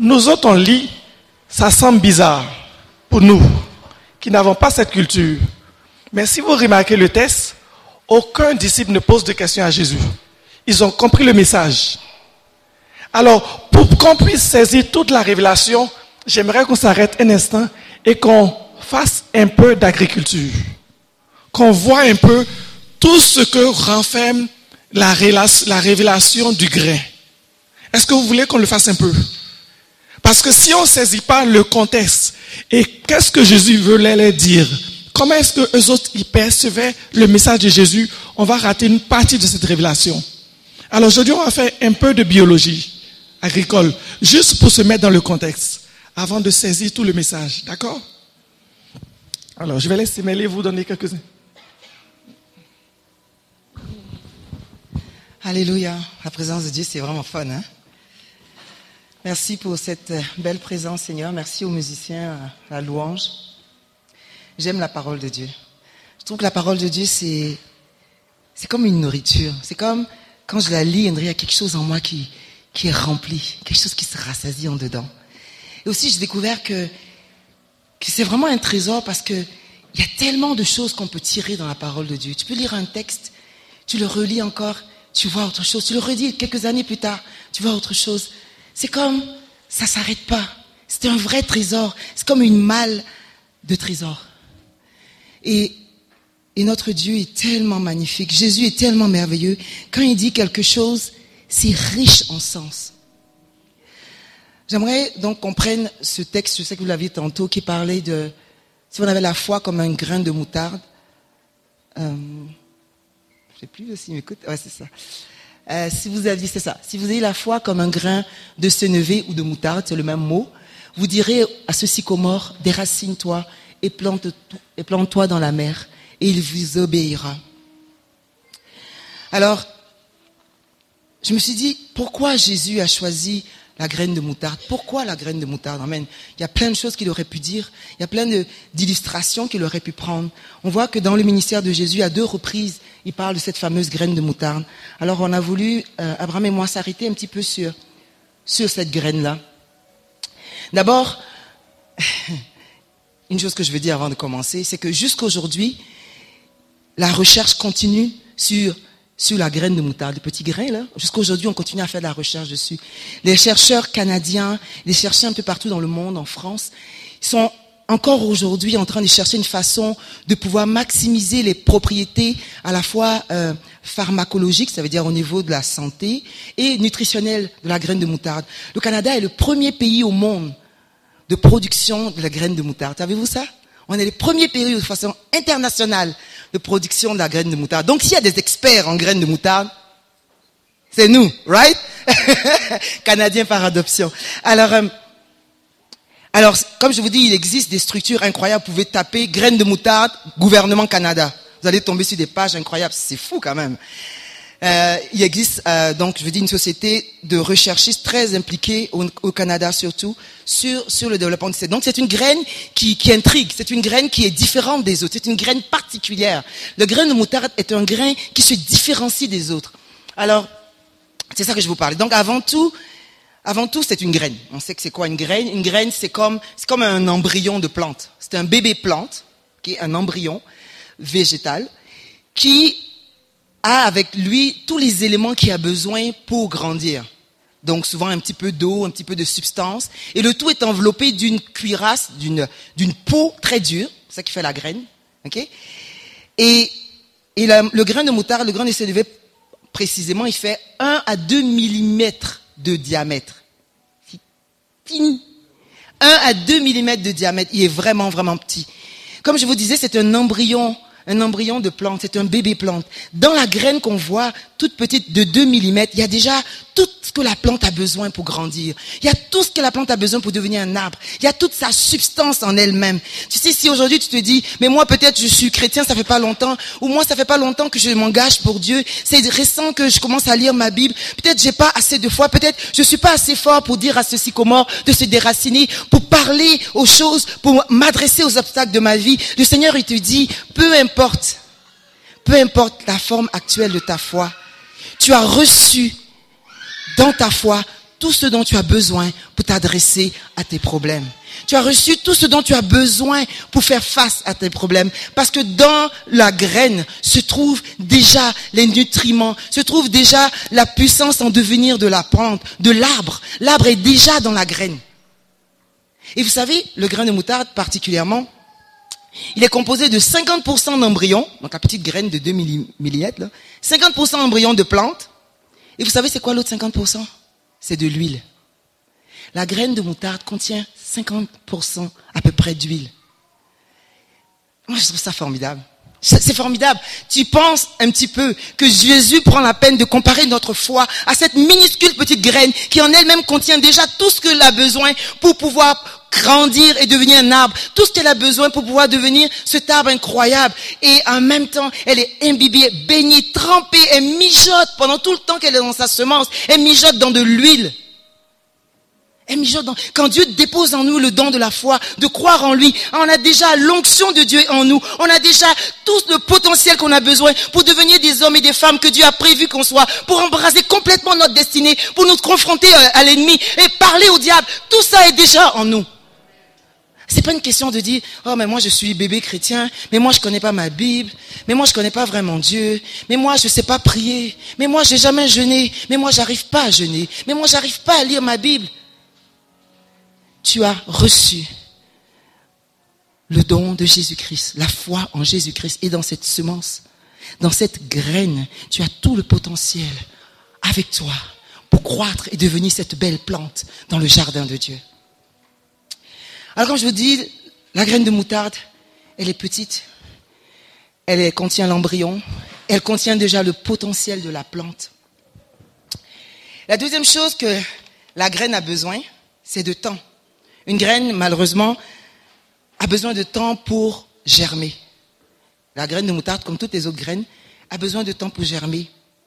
nous autres on lit, ça semble bizarre pour nous qui n'avons pas cette culture. Mais si vous remarquez le texte, aucun disciple ne pose de questions à Jésus. Ils ont compris le message. Alors, pour qu'on puisse saisir toute la révélation, j'aimerais qu'on s'arrête un instant et qu'on fasse un peu d'agriculture. Qu'on voit un peu tout ce que renferme la révélation du grain. Est-ce que vous voulez qu'on le fasse un peu? Parce que si on ne saisit pas le contexte et qu'est-ce que Jésus voulait leur dire, comment est-ce que eux autres ils percevaient le message de Jésus, on va rater une partie de cette révélation. Alors aujourd'hui, on va faire un peu de biologie agricole, juste pour se mettre dans le contexte, avant de saisir tout le message. D'accord? Alors, je vais laisser Mélie vous donner quelques-uns. Alléluia. La présence de Dieu, c'est vraiment fun, hein? Merci pour cette belle présence, Seigneur. Merci aux musiciens, à la louange. J'aime la parole de Dieu. Je trouve que la parole de Dieu, c'est comme une nourriture. C'est comme, quand je la lis, il y a quelque chose en moi qui est rempli. Quelque chose qui se rassasie en dedans. Et aussi, j'ai découvert que c'est vraiment un trésor parce que il y a tellement de choses qu'on peut tirer dans la parole de Dieu. Tu peux lire un texte, tu le relis encore, tu vois autre chose. Tu le redis quelques années plus tard, tu vois autre chose. C'est comme, ça s'arrête pas. C'est un vrai trésor. C'est comme une malle de trésors. Et notre Dieu est tellement magnifique. Jésus est tellement merveilleux. Quand il dit quelque chose, c'est riche en sens. J'aimerais donc qu'on prenne ce texte, je sais que vous l'aviez tantôt, qui parlait de, si on avait la foi comme un grain de moutarde. Je sais plus si m'écoute. Ouais, c'est ça. Si vous avez la foi comme un grain de sénévé ou de moutarde, c'est le même mot, vous direz à ce sycomore, déracine-toi et plante-toi dans la mer, et il vous obéira. Alors, je me suis dit, pourquoi Jésus a choisi la graine de moutarde? Pourquoi la graine de moutarde? Amen. Il y a plein de choses qu'il aurait pu dire. Il y a plein d'illustrations qu'il aurait pu prendre. On voit que dans le ministère de Jésus, à 2 reprises, il parle de cette fameuse graine de moutarde. Alors, on a voulu, Abraham et moi, s'arrêter un petit peu sur cette graine-là. D'abord, une chose que je veux dire avant de commencer, c'est que jusqu'à aujourd'hui, la recherche continue sur la graine de moutarde, le petit grain là. Jusqu'à aujourd'hui, on continue à faire de la recherche dessus. Les chercheurs canadiens, les chercheurs un peu partout dans le monde, en France, ils sont encore aujourd'hui en train de chercher une façon de pouvoir maximiser les propriétés à la fois pharmacologiques, ça veut dire au niveau de la santé, et nutritionnelles de la graine de moutarde. Le Canada est le premier pays au monde de production de la graine de moutarde. Savez-vous ça? On est les premiers pays de façon internationale de production de la graine de moutarde. Donc, s'il y a des experts en graines de moutarde, c'est nous, right? Canadiens par adoption. Alors, comme je vous dis, il existe des structures incroyables. Vous pouvez taper graines de moutarde, gouvernement Canada. Vous allez tomber sur des pages incroyables. C'est fou quand même. Il existe donc, je veux dire, une société de recherchistes très impliquée au Canada surtout sur le développement de cette. Donc c'est une graine qui intrigue, c'est une graine qui est différente des autres, c'est une graine particulière. Le grain de moutarde est un grain qui se différencie des autres. Alors c'est ça que je vous parle. Donc avant tout c'est une graine. On sait que c'est quoi une graine? Une graine c'est comme un embryon de plante. C'est un bébé plante qui est un embryon végétal qui a avec lui tous les éléments qu'il a besoin pour grandir. Donc souvent un petit peu d'eau, un petit peu de substance. Et le tout est enveloppé d'une cuirasse, d'une peau très dure. C'est ça qui fait la graine. Okay? Et le grain de moutarde, le grain de sénévé, précisément, il fait 1 à 2 millimètres de diamètre. C'est petit. 1 à 2 millimètres de diamètre. Il est vraiment, vraiment petit. Comme je vous disais, c'est un embryon de plante, c'est un bébé plante. Dans la graine qu'on voit, toute petite de 2 millimètres, il y a déjà tout ce que la plante a besoin pour grandir. Il y a tout ce que la plante a besoin pour devenir un arbre. Il y a toute sa substance en elle-même. Tu sais, si aujourd'hui tu te dis, mais moi peut-être je suis chrétien, ça fait pas longtemps, ou moi ça fait pas longtemps que je m'engage pour Dieu, c'est récent que je commence à lire ma Bible, peut-être j'ai pas assez de foi, peut-être je suis pas assez fort pour dire à ce sycomore de se déraciner, pour parler aux choses, pour m'adresser aux obstacles de ma vie. Le Seigneur, il te dit, peu importe la forme actuelle de ta foi, tu as reçu dans ta foi tout ce dont tu as besoin pour t'adresser à tes problèmes. Tu as reçu tout ce dont tu as besoin pour faire face à tes problèmes. Parce que dans la graine se trouvent déjà les nutriments, se trouve déjà la puissance en devenir de la plante, de l'arbre. L'arbre est déjà dans la graine. Et vous savez, le grain de moutarde particulièrement, il est composé de 50% d'embryons, donc la petite graine de 2 mm, 50% d'embryons de plantes. Et vous savez c'est quoi l'autre 50%? C'est de l'huile. La graine de moutarde contient 50% à peu près d'huile. Moi, je trouve ça formidable. C'est formidable. Tu penses un petit peu que Jésus prend la peine de comparer notre foi à cette minuscule petite graine qui en elle-même contient déjà tout ce qu'elle a besoin pour pouvoir grandir et devenir un arbre. Tout ce qu'elle a besoin pour pouvoir devenir cet arbre incroyable. Et en même temps, elle est imbibée, baignée, trempée, elle mijote pendant tout le temps qu'elle est dans sa semence. Elle mijote dans de l'huile. Quand Dieu dépose en nous le don de la foi, de croire en lui, on a déjà l'onction de Dieu en nous. On a déjà tout le potentiel qu'on a besoin pour devenir des hommes et des femmes que Dieu a prévu qu'on soit, pour embraser complètement notre destinée, pour nous confronter à l'ennemi et parler au diable. Tout ça est déjà en nous. C'est pas une question de dire, oh, mais moi je suis bébé chrétien, mais moi je connais pas ma Bible, mais moi je connais pas vraiment Dieu, mais moi je sais pas prier, mais moi j'ai jamais jeûné, mais moi j'arrive pas à jeûner, mais moi j'arrive pas à lire ma Bible. Tu as reçu le don de Jésus-Christ, la foi en Jésus-Christ. Et dans cette semence, dans cette graine, tu as tout le potentiel avec toi pour croître et devenir cette belle plante dans le jardin de Dieu. Alors comme je vous dis, la graine de moutarde, elle est petite, elle contient l'embryon, elle contient déjà le potentiel de la plante. La deuxième chose que la graine a besoin, c'est de temps. Une graine, malheureusement, a besoin de temps pour germer. La graine de moutarde, comme toutes les autres graines, a besoin de temps pour germer.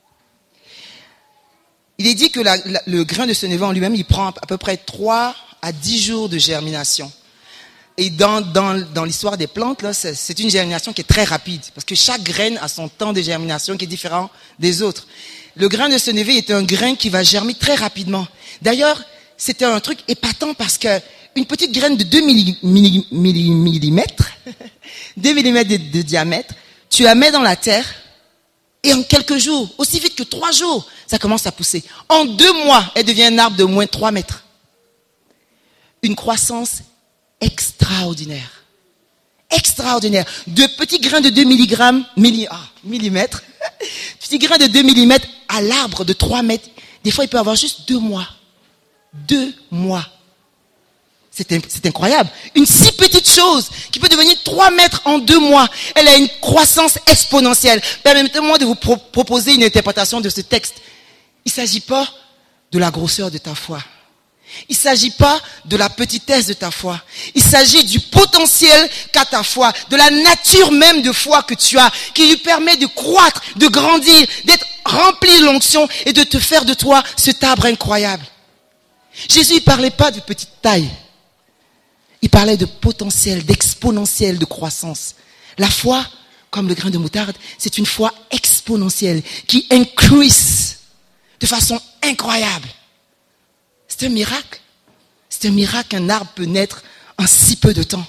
Il est dit que le grain de sénévé en lui-même, il prend à peu près 3 à 10 jours de germination. Et dans l'histoire des plantes, là, c'est une germination qui est très rapide. Parce que chaque graine a son temps de germination qui est différent des autres. Le grain de sénévé est un grain qui va germer très rapidement. D'ailleurs, c'était un truc épatant parce que une petite graine de 2 millimètres, 2 millimètres de diamètre, tu la mets dans la terre et en quelques jours, aussi vite que 3 jours, ça commence à pousser. En 2 mois, elle devient un arbre de moins 3 mètres. Une croissance extraordinaire. Extraordinaire. De petits grains de 2 millimètres, petits grains de 2 millimètres à l'arbre de 3 mètres. Des fois, il peut avoir juste 2 mois. 2 mois. C'est incroyable. Une si petite chose qui peut devenir 3 mètres en 2 mois. Elle a une croissance exponentielle. Permettez-moi de vous proposer une interprétation de ce texte. Il ne s'agit pas de la grosseur de ta foi. Il ne s'agit pas de la petitesse de ta foi. Il s'agit du potentiel qu'a ta foi, de la nature même de foi que tu as, qui lui permet de croître, de grandir, d'être rempli de l'onction et de te faire de toi cet arbre incroyable. Jésus ne parlait pas de petite taille. Il parlait de potentiel, d'exponentiel de croissance. La foi, comme le grain de moutarde, c'est une foi exponentielle qui increase de façon incroyable. C'est un miracle. C'est un miracle qu'un arbre peut naître en si peu de temps.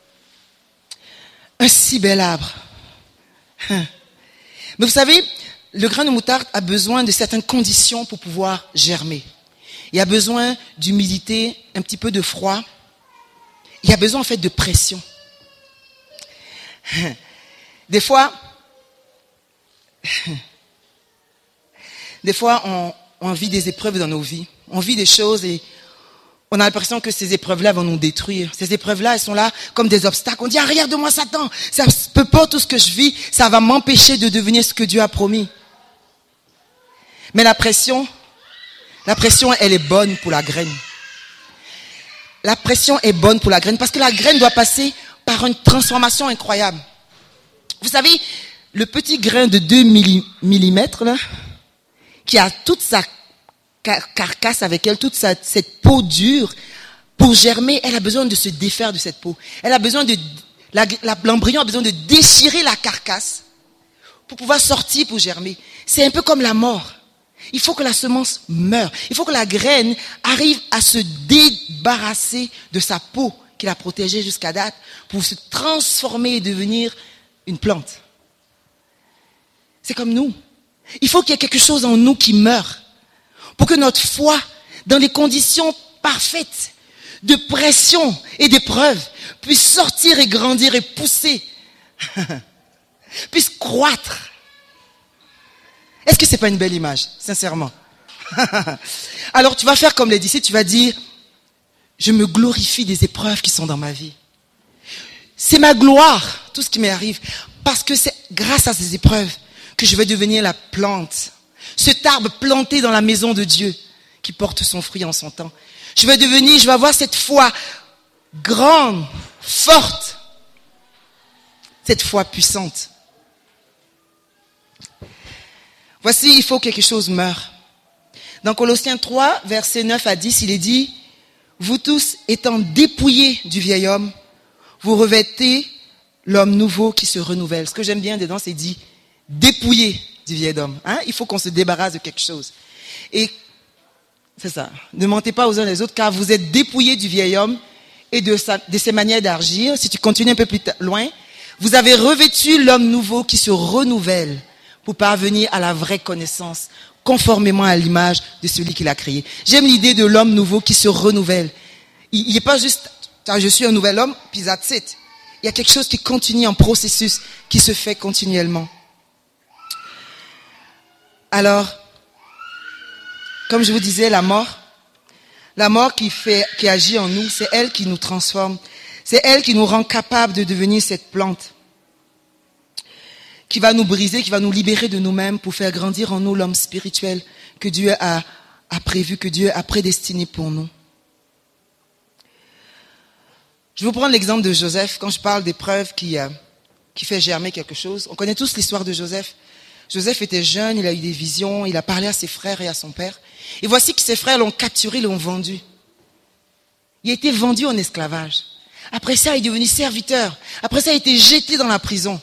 Un si bel arbre. Mais vous savez, le grain de moutarde a besoin de certaines conditions pour pouvoir germer. Il a besoin d'humidité, un petit peu de froid. Il y a besoin en fait de pression. Des fois, on vit des épreuves dans nos vies. On vit des choses et on a l'impression que ces épreuves-là vont nous détruire. Ces épreuves-là, elles sont là comme des obstacles. On dit, arrière de moi, Satan. Ça ne peut pas tout ce que je vis. Ça va m'empêcher de devenir ce que Dieu a promis. Mais la pression, elle est bonne pour la graine. La pression est bonne pour la graine parce que la graine doit passer par une transformation incroyable. Vous savez, le petit grain de 2 millimètres, là, qui a toute sa carcasse avec elle, toute cette peau dure, pour germer, elle a besoin de se défaire de cette peau. Elle a besoin l'embryon a besoin de déchirer la carcasse pour pouvoir sortir pour germer. C'est un peu comme la mort. Il faut que la semence meure. Il faut que la graine arrive à se débarrasser de sa peau qu'il a protégée jusqu'à date pour se transformer et devenir une plante. C'est comme nous. Il faut qu'il y ait quelque chose en nous qui meure pour que notre foi, dans les conditions parfaites de pression et d'épreuve, puisse sortir et grandir et pousser, puisse croître. Est-ce que c'est pas une belle image, sincèrement? Alors tu vas faire comme les disciples, tu vas dire, je me glorifie des épreuves qui sont dans ma vie. C'est ma gloire, tout ce qui m'arrive, parce que c'est grâce à ces épreuves que je vais devenir la plante, cet arbre planté dans la maison de Dieu, qui porte son fruit en son temps. Je vais avoir cette foi grande, forte, cette foi puissante. Voici, il faut que quelque chose meure. Dans Colossiens 3, versets 9 à 10, il est dit, vous tous étant dépouillés du vieil homme, vous revêtez l'homme nouveau qui se renouvelle. Ce que j'aime bien dedans, c'est dit, dépouillé du vieil homme. Hein? Il faut qu'on se débarrasse de quelque chose. Et c'est ça. Ne mentez pas aux uns les autres, car vous êtes dépouillés du vieil homme et de ses manières d'agir. Si tu continues un peu plus loin, vous avez revêtu l'homme nouveau qui se renouvelle pour parvenir à la vraie connaissance, conformément à l'image de celui qui l'a créé. J'aime l'idée de l'homme nouveau qui se renouvelle. Il n'est pas juste, je suis un nouvel homme, puis that's it. Il y a quelque chose qui continue en processus, qui se fait continuellement. Alors, comme je vous disais, la mort qui agit en nous, c'est elle qui nous transforme. C'est elle qui nous rend capables de devenir cette plante, qui va nous briser, qui va nous libérer de nous-mêmes pour faire grandir en nous l'homme spirituel que Dieu a prévu, que Dieu a prédestiné pour nous. Je vais vous prendre l'exemple de Joseph. Quand je parle d'épreuve qui fait germer quelque chose, on connaît tous l'histoire de Joseph. Joseph était jeune, il a eu des visions, il a parlé à ses frères et à son père. Et voici que ses frères l'ont capturé, l'ont vendu. Il a été vendu en esclavage. Après ça, il est devenu serviteur. Après ça, il a été jeté dans la prison.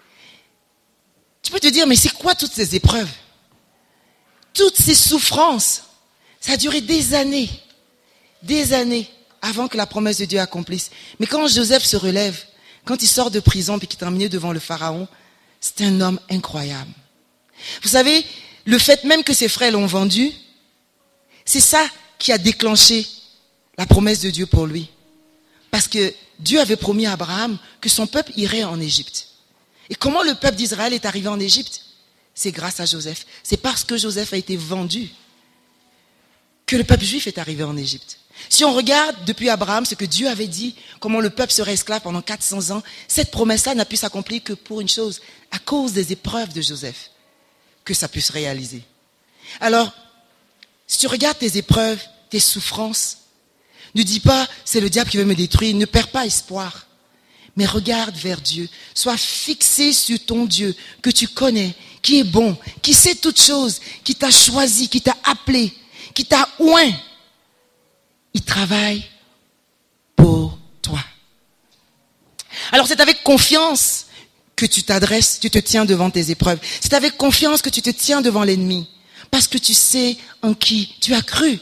Tu peux te dire, mais c'est quoi toutes ces épreuves? Toutes ces souffrances? Ça a duré des années avant que la promesse de Dieu accomplisse. Mais quand Joseph se relève, quand il sort de prison et qu'il est emmené devant le pharaon, c'est un homme incroyable. Vous savez, le fait même que ses frères l'ont vendu, c'est ça qui a déclenché la promesse de Dieu pour lui. Parce que Dieu avait promis à Abraham que son peuple irait en Égypte. Et comment le peuple d'Israël est arrivé en Égypte? C'est grâce à Joseph. C'est parce que Joseph a été vendu que le peuple juif est arrivé en Égypte. Si on regarde depuis Abraham ce que Dieu avait dit, comment le peuple serait esclave pendant 400 ans, cette promesse-là n'a pu s'accomplir que pour une chose, à cause des épreuves de Joseph, que ça puisse réaliser. Alors, si tu regardes tes épreuves, tes souffrances, ne dis pas, c'est le diable qui veut me détruire, ne perds pas espoir. Mais regarde vers Dieu, sois fixé sur ton Dieu que tu connais, qui est bon, qui sait toutes choses, qui t'a choisi, qui t'a appelé, qui t'a oint. Il travaille pour toi. Alors c'est avec confiance que tu t'adresses, tu te tiens devant tes épreuves. C'est avec confiance que tu te tiens devant l'ennemi, parce que tu sais en qui tu as cru.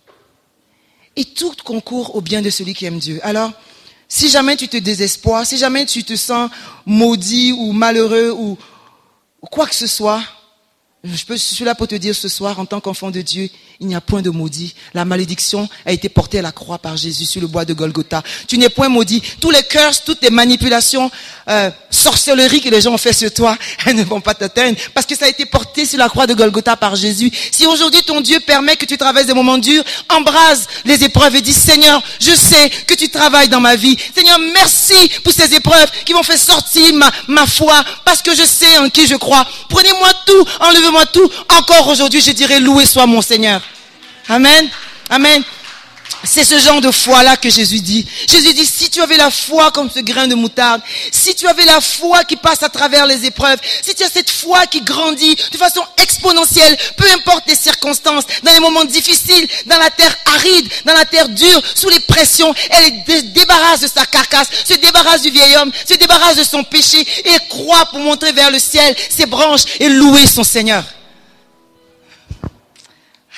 Et tout concourt au bien de celui qui aime Dieu. Alors, si jamais tu te désespoires, si jamais tu te sens maudit ou malheureux ou quoi que ce soit, je suis là pour te dire ce soir, en tant qu'enfant de Dieu, il n'y a point de maudit. La malédiction a été portée à la croix par Jésus sur le bois de Golgotha. Tu n'es point maudit. Tous les curses, toutes les manipulations, sorcelleries que les gens ont fait sur toi, elles ne vont pas t'atteindre parce que ça a été porté sur la croix de Golgotha par Jésus. Si aujourd'hui ton Dieu permet que tu traverses des moments durs, embrase les épreuves et dis, Seigneur, je sais que tu travailles dans ma vie. Seigneur, merci pour ces épreuves qui vont faire sortir ma foi parce que je sais en qui je crois. Prenez-moi tout, enlevez-moi tout. Encore aujourd'hui, je dirais, loué soit mon Seigneur. Amen. Amen. C'est ce genre de foi-là que Jésus dit. Jésus dit, si tu avais la foi comme ce grain de moutarde, si tu avais la foi qui passe à travers les épreuves, si tu as cette foi qui grandit de façon exponentielle, peu importe les circonstances, dans les moments difficiles, dans la terre aride, dans la terre dure, sous les pressions, elle se débarrasse de sa carcasse, se débarrasse du vieil homme, se débarrasse de son péché et croit pour montrer vers le ciel ses branches et louer son Seigneur.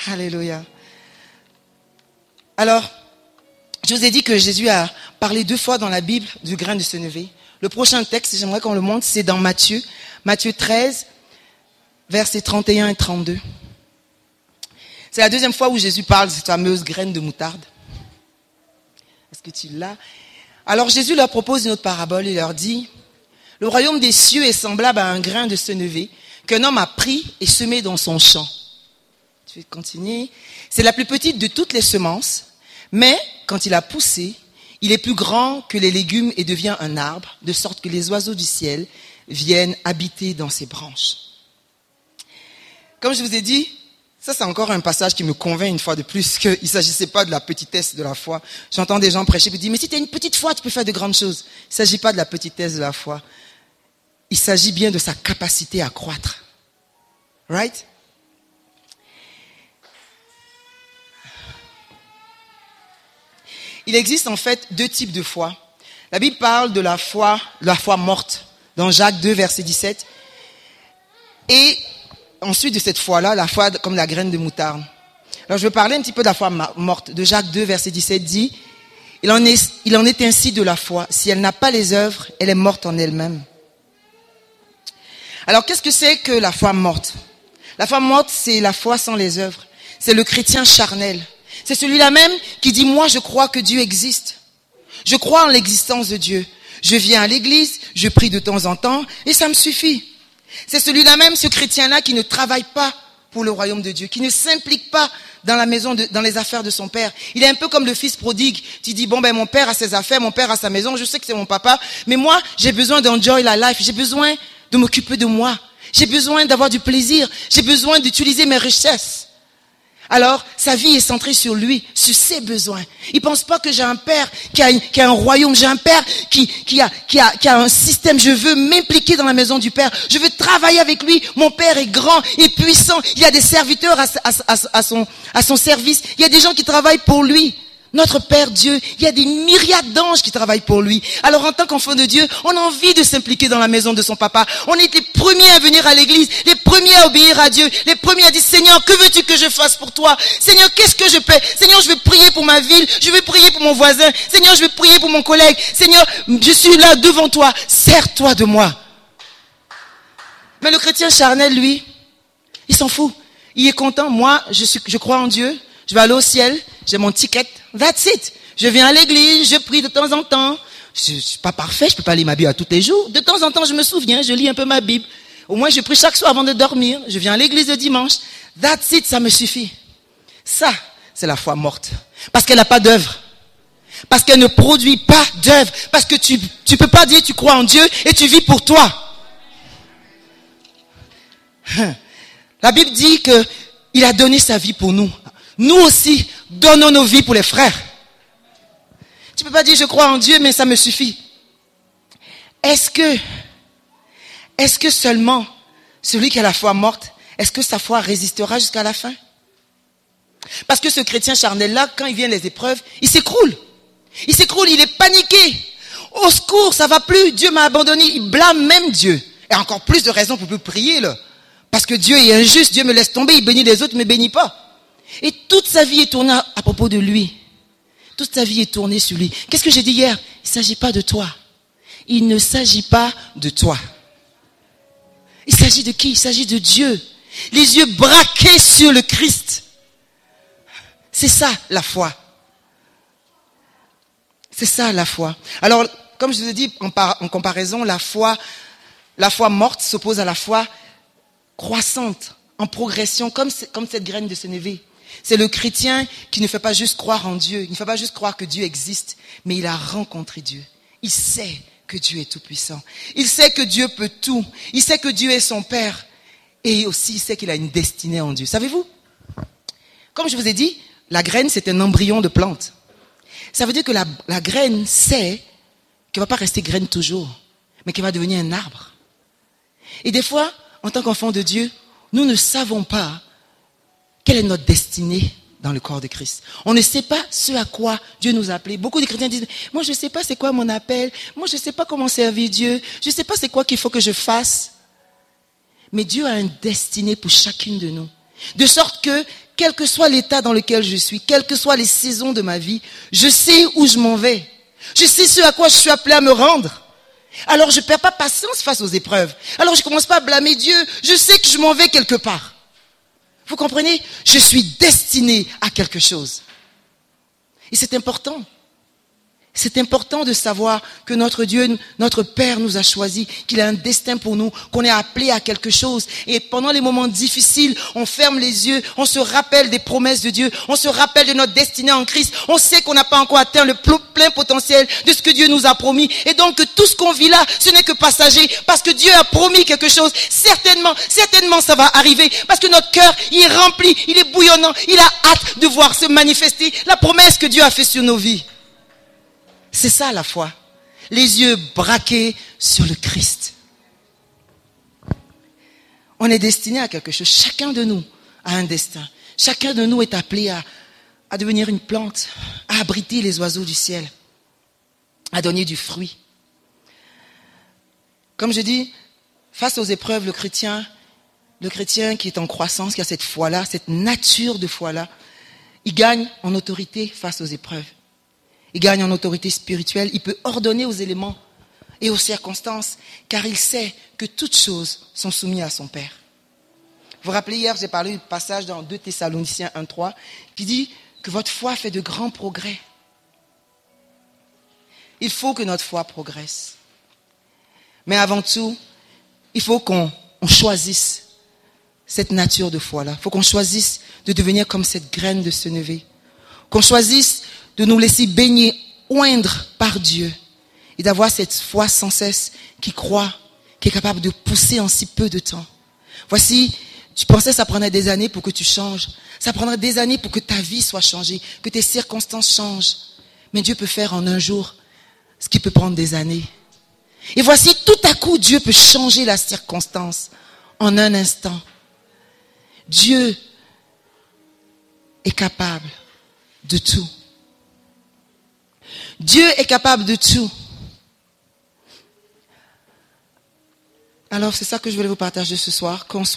Alléluia. Alors, je vous ai dit que Jésus a parlé 2 fois dans la Bible du grain de sénévé. Le prochain texte, j'aimerais qu'on le montre, c'est dans Matthieu. Matthieu 13, versets 31 et 32. C'est la 2e fois où Jésus parle de cette fameuse graine de moutarde. Est-ce que tu l'as? Alors Jésus leur propose une autre parabole. Il leur dit, le royaume des cieux est semblable à un grain de sénévé qu'un homme a pris et semé dans son champ. Je vais continuer. C'est la plus petite de toutes les semences, mais quand il a poussé, il est plus grand que les légumes et devient un arbre, de sorte que les oiseaux du ciel viennent habiter dans ses branches. Comme je vous ai dit, ça c'est encore un passage qui me convainc une fois de plus qu'il ne s'agissait pas de la petitesse de la foi. J'entends des gens prêcher et dire, mais si tu as une petite foi, tu peux faire de grandes choses. Il ne s'agit pas de la petitesse de la foi. Il s'agit bien de sa capacité à croître. Right? Il existe en fait 2 types de foi. La Bible parle de la foi morte, dans Jacques 2, verset 17. Et ensuite de cette foi-là, la foi comme la graine de moutarde. Alors je vais parler un petit peu de la foi morte. De Jacques 2, verset 17 dit, il en est ainsi de la foi. Si elle n'a pas les œuvres, elle est morte en elle-même. Alors qu'est-ce que c'est que la foi morte? La foi morte, c'est la foi sans les œuvres. C'est le chrétien charnel. C'est celui-là même qui dit, moi je crois que Dieu existe. Je crois en l'existence de Dieu. Je viens à l'église, je prie de temps en temps et ça me suffit. C'est celui-là même, ce chrétien-là qui ne travaille pas pour le royaume de Dieu, qui ne s'implique pas dans la maison, dans les affaires de son père. Il est un peu comme le fils prodigue qui dit, bon ben mon père a ses affaires, mon père a sa maison, je sais que c'est mon papa, mais moi j'ai besoin d'enjoy la life, j'ai besoin de m'occuper de moi. J'ai besoin d'avoir du plaisir, j'ai besoin d'utiliser mes richesses. Alors, sa vie est centrée sur lui, sur ses besoins. Il pense pas que j'ai un père qui a un royaume, j'ai un père qui a un système. Je veux m'impliquer dans la maison du père. Je veux travailler avec lui. Mon père est grand et puissant. Il y a des serviteurs à son service. Il y a des gens qui travaillent pour lui. Notre Père Dieu, il y a des myriades d'anges qui travaillent pour lui. Alors en tant qu'enfant de Dieu, on a envie de s'impliquer dans la maison de son papa. On est les premiers à venir à l'église, les premiers à obéir à Dieu, les premiers à dire, Seigneur, que veux-tu que je fasse pour toi? Seigneur, qu'est-ce que je peux? Seigneur, je veux prier pour ma ville, je veux prier pour mon voisin. Seigneur, je veux prier pour mon collègue. Seigneur, je suis là devant toi, sers-toi de moi. Mais le chrétien charnel, lui, il s'en fout. Il est content. Moi, je crois en Dieu, je vais aller au ciel, j'ai mon ticket. That's it. Je viens à l'église, je prie de temps en temps. Je suis pas parfait, je peux pas lire ma Bible à tous les jours. De temps en temps, je me souviens, je lis un peu ma Bible. Au moins, je prie chaque soir avant de dormir. Je viens à l'église le dimanche. That's it, ça me suffit. Ça, c'est la foi morte. Parce qu'elle n'a pas d'œuvre. Parce qu'elle ne produit pas d'œuvre. Parce que tu peux pas dire tu crois en Dieu et tu vis pour toi. La Bible dit que il a donné sa vie pour nous. Nous aussi, donnons nos vies pour les frères. Tu peux pas dire je crois en Dieu, mais ça me suffit. Est-ce que seulement celui qui a la foi morte, est-ce que sa foi résistera jusqu'à la fin? Parce que ce chrétien charnel-là, quand il vient les épreuves, il s'écroule. Il s'écroule, il est paniqué. Au secours, ça va plus, Dieu m'a abandonné. Il blâme même Dieu. Et encore plus de raisons pour plus prier, là. Parce que Dieu est injuste, Dieu me laisse tomber, il bénit les autres, mais ne bénit pas. Et toute sa vie est tournée à propos de lui. Toute sa vie est tournée sur lui. Qu'est-ce que j'ai dit hier? Il ne s'agit pas de toi. Il ne s'agit pas de toi. Il s'agit de qui? Il s'agit de Dieu. Les yeux braqués sur le Christ. C'est ça la foi. C'est ça la foi. Alors, comme je vous ai dit en comparaison, la foi morte s'oppose à la foi croissante, en progression, comme cette graine de sénévé. C'est le chrétien qui ne fait pas juste croire en Dieu, il ne fait pas juste croire que Dieu existe, mais il a rencontré Dieu. Il sait que Dieu est tout puissant. Il sait que Dieu peut tout. Il sait que Dieu est son Père. Et aussi, il sait qu'il a une destinée en Dieu. Savez-vous? Comme je vous ai dit, la graine, c'est un embryon de plante. Ça veut dire que la graine sait qu'elle ne va pas rester graine toujours, mais qu'elle va devenir un arbre. Et des fois, en tant qu'enfant de Dieu, nous ne savons pas quelle est notre destinée dans le corps de Christ. On ne sait pas ce à quoi Dieu nous a appelés. Beaucoup de chrétiens disent, moi je ne sais pas c'est quoi mon appel, moi je ne sais pas comment servir Dieu, je ne sais pas c'est quoi qu'il faut que je fasse. Mais Dieu a une destinée pour chacune de nous. De sorte que quel que soit l'état dans lequel je suis, quelles que soient les saisons de ma vie, je sais où je m'en vais. Je sais ce à quoi je suis appelé à me rendre. Alors je ne perds pas patience face aux épreuves. Alors je ne commence pas à blâmer Dieu. Je sais que je m'en vais quelque part. Vous comprenez? Je suis destiné à quelque chose. Et c'est important. C'est important de savoir que notre Dieu, notre Père nous a choisis, qu'il a un destin pour nous, qu'on est appelé à quelque chose. Et pendant les moments difficiles, on ferme les yeux, on se rappelle des promesses de Dieu, on se rappelle de notre destinée en Christ. On sait qu'on n'a pas encore atteint le plein potentiel de ce que Dieu nous a promis. Et donc que tout ce qu'on vit là, ce n'est que passager, parce que Dieu a promis quelque chose. Certainement ça va arriver, parce que notre cœur, il est rempli, il est bouillonnant, il a hâte de voir se manifester la promesse que Dieu a faite sur nos vies. C'est ça la foi. Les yeux braqués sur le Christ. On est destiné à quelque chose. Chacun de nous a un destin. Chacun de nous est appelé à devenir une plante, à abriter les oiseaux du ciel, à donner du fruit. Comme je dis, face aux épreuves, le chrétien qui est en croissance, qui a cette foi-là, cette nature de foi-là, il gagne en autorité face aux épreuves. Il gagne en autorité spirituelle. Il peut ordonner aux éléments et aux circonstances, car il sait que toutes choses sont soumises à son Père. Vous vous rappelez, hier, j'ai parlé du passage dans 2 Thessaloniciens 1:3, qui dit que votre foi fait de grands progrès. Il faut que notre foi progresse. Mais avant tout, il faut qu'on choisisse cette nature de foi-là. Il faut qu'on choisisse de devenir comme cette graine de sénévé. Qu'on choisisse de nous laisser baigner, oindre par Dieu et d'avoir cette foi sans cesse qui croit, qui est capable de pousser en si peu de temps. Voici, tu pensais que ça prendrait des années pour que tu changes. Ça prendrait des années pour que ta vie soit changée, que tes circonstances changent. Mais Dieu peut faire en un jour ce qui peut prendre des années. Et voici, tout à coup, Dieu peut changer la circonstance en un instant. Dieu est capable de tout. Dieu est capable de tout. Alors c'est ça que je voulais vous partager ce soir, qu'on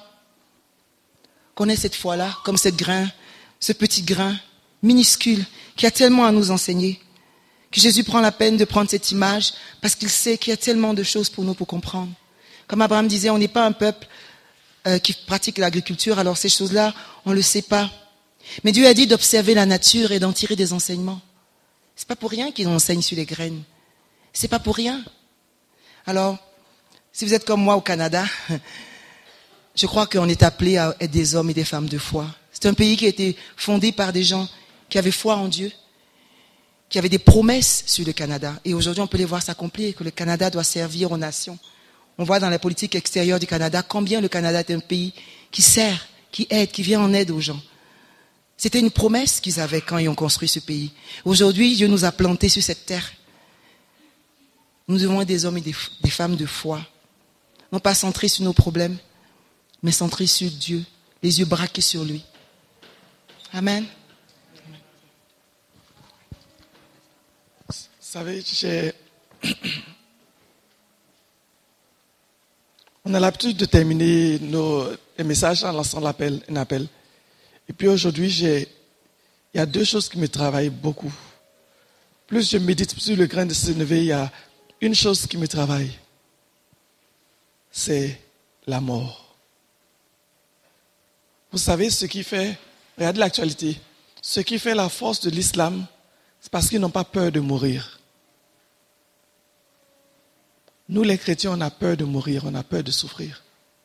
ait cette foi-là, comme ce petit grain minuscule qui a tellement à nous enseigner, que Jésus prend la peine de prendre cette image parce qu'il sait qu'il y a tellement de choses pour nous pour comprendre. Comme Abraham disait, on n'est pas un peuple qui pratique l'agriculture, alors ces choses-là, on ne le sait pas. Mais Dieu a dit d'observer la nature et d'en tirer des enseignements. C'est pas pour rien qu'il enseigne sur les graines. C'est pas pour rien. Alors, si vous êtes comme moi au Canada, je crois qu'on est appelé à être des hommes et des femmes de foi. C'est un pays qui a été fondé par des gens qui avaient foi en Dieu, qui avaient des promesses sur le Canada. Et aujourd'hui, on peut les voir s'accomplir, que le Canada doit servir aux nations. On voit dans la politique extérieure du Canada combien le Canada est un pays qui sert, qui aide, qui vient en aide aux gens. C'était une promesse qu'ils avaient quand ils ont construit ce pays. Aujourd'hui, Dieu nous a plantés sur cette terre. Nous devons être des hommes et des femmes de foi. Non pas centrés sur nos problèmes, mais centrés sur Dieu, les yeux braqués sur lui. Amen. Vous savez, on a l'habitude de terminer les messages en lançant un appel. Et puis aujourd'hui, il y a 2 choses qui me travaillent beaucoup. Plus je médite sur le grain de sénévé, il y a une chose qui me travaille. C'est la mort. Vous savez ce qui fait, regardez l'actualité, ce qui fait la force de l'islam, c'est parce qu'ils n'ont pas peur de mourir. Nous les chrétiens, on a peur de mourir, on a peur de souffrir.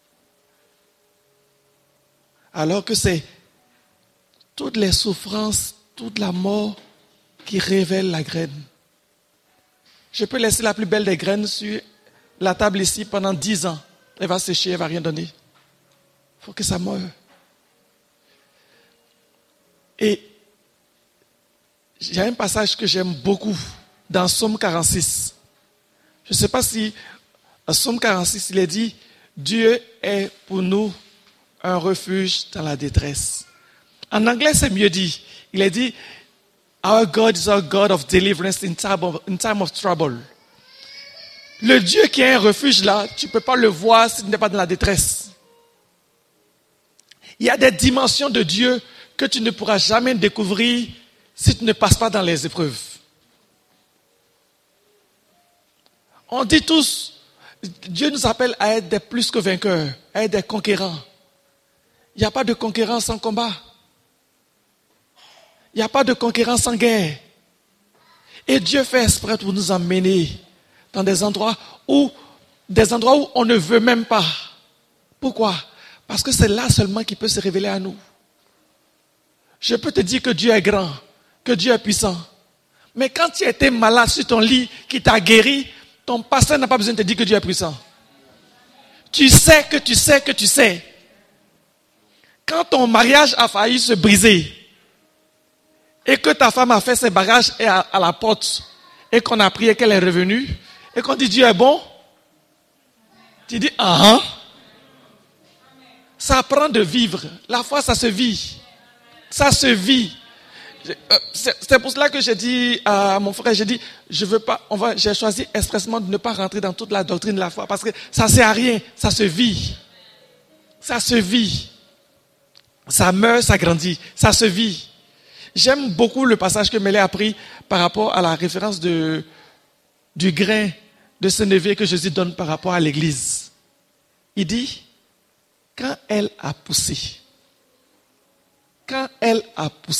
Alors que c'est toutes les souffrances, toute la mort qui révèle la graine. Je peux laisser la plus belle des graines sur la table ici pendant 10 ans. Elle va sécher, elle ne va rien donner. Il faut que ça meure. Et il y a un passage que j'aime beaucoup dans Psaume 46. Je ne sais pas si, en Psaume 46, il est dit, Dieu est pour nous un refuge dans la détresse. En anglais, c'est mieux dit. Il est dit, Our God is our God of deliverance in time of trouble. Le Dieu qui est un refuge là, tu ne peux pas le voir s'il n'est pas dans la détresse. Il y a des dimensions de Dieu que tu ne pourras jamais découvrir si tu ne passes pas dans les épreuves. On dit tous, Dieu nous appelle à être des plus que vainqueurs, à être des conquérants. Il n'y a pas de conquérant sans combat. Il n'y a pas de conquérant sans guerre. Et Dieu fait exprès pour nous emmener dans des endroits où on ne veut même pas. Pourquoi? Parce que c'est là seulement qu'il peut se révéler à nous. Je peux te dire que Dieu est grand, que Dieu est puissant. Mais quand tu as été malade sur ton lit, qui t'a guéri, ton pasteur n'a pas besoin de te dire que Dieu est puissant. Tu sais que tu sais que tu sais. Quand ton mariage a failli se briser, et que ta femme a fait ses bagages à la porte, et qu'on a prié qu'elle est revenue, et qu'on dit Dieu est bon, tu dis, ah, ça apprend de vivre. La foi, ça se vit. Ça se vit. C'est pour cela que j'ai dit à mon frère, j'ai dit, j'ai choisi expressément de ne pas rentrer dans toute la doctrine de la foi, parce que ça ne sert à rien, ça se vit. Ça se vit. Ça meurt, ça grandit, ça se vit. J'aime beaucoup le passage que Mélé a pris par rapport à la référence du grain de sénévé que Jésus donne par rapport à l'église. Il dit, quand elle a poussé,